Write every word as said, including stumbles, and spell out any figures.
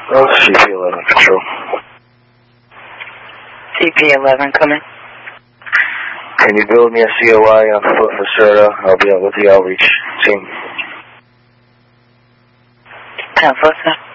Oh, C P eleven, control. C P eleven, coming. Can you build me a C O I on foot for Serta? I'll be out with the outreach team. ten foot, sir.